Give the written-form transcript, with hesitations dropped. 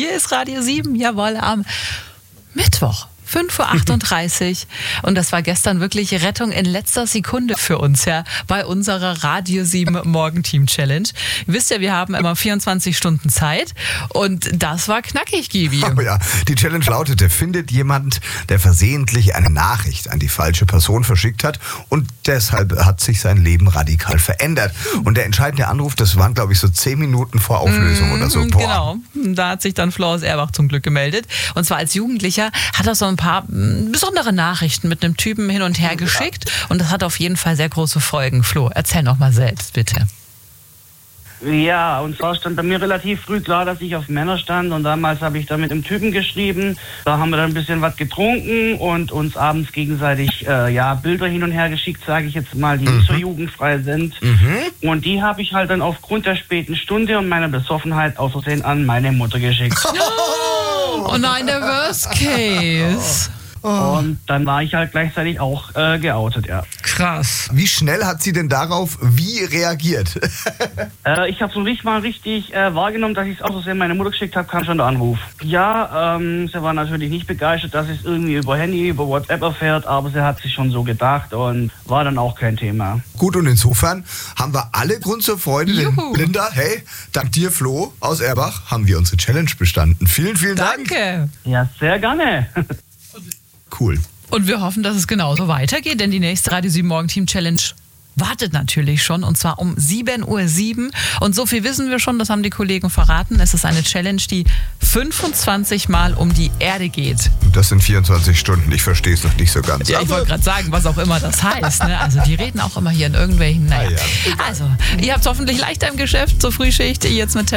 Hier ist Radio 7, jawohl, am Mittwoch. 5.38 Uhr. Und das war gestern wirklich Rettung in letzter Sekunde für uns, ja, bei unserer Radio 7 Morgenteam Challenge. Ihr wisst ja, wir haben immer 24 Stunden Zeit und das war knackig, Gibi. Oh ja, die Challenge lautete, findet jemand, der versehentlich eine Nachricht an die falsche Person verschickt hat und deshalb hat sich sein Leben radikal verändert. Und der entscheidende Anruf, das waren, glaube ich, so 10 Minuten vor Auflösung oder so. Boah. Genau, da hat sich dann Flo aus Erbach zum Glück gemeldet. Und zwar als Jugendlicher hat er so ein paar besondere Nachrichten mit einem Typen hin und her geschickt und das hat auf jeden Fall sehr große Folgen. Flo, erzähl noch mal selbst, bitte. Ja, und zwar stand bei mir relativ früh klar, dass ich auf Männer stand und damals habe ich da mit einem Typen geschrieben. Da haben wir dann ein bisschen was getrunken und uns abends gegenseitig Bilder hin und her geschickt, sage ich jetzt mal, die nicht so jugendfrei sind. Und die habe ich halt dann aufgrund der späten Stunde und meiner Besoffenheit aus Versehen an meine Mutter geschickt. Oh nein, der Worst Case. Und dann war ich halt gleichzeitig auch geoutet, ja. Krass. Wie schnell hat sie denn darauf reagiert? Ich habe so nicht mal richtig wahrgenommen, dass ich es aus Versehen meine Mutter geschickt habe, kam schon der Anruf. Ja, sie war natürlich nicht begeistert, dass es irgendwie über Handy, über WhatsApp erfährt, aber sie hat sich schon so gedacht und war dann auch kein Thema. Gut, und insofern haben wir alle Grund zur Freude, denn Linda, hey, dank dir, Flo aus Erbach, haben wir unsere Challenge bestanden. Vielen, vielen Dank. Danke. Ja, sehr gerne. Cool. Und wir hoffen, dass es genauso weitergeht, denn die nächste Radio 7 Morgenteam Challenge wartet natürlich schon und zwar um 7.07 Uhr. Und so viel wissen wir schon, das haben die Kollegen verraten. Es ist eine Challenge, die 25 Mal um die Erde geht. Das sind 24 Stunden, ich verstehe es noch nicht so ganz. Ja, ich wollte gerade sagen, was auch immer das heißt. Ne? Also die reden auch immer hier in irgendwelchen, Also, ihr habt es hoffentlich leichter im Geschäft zur Frühschicht, jetzt mit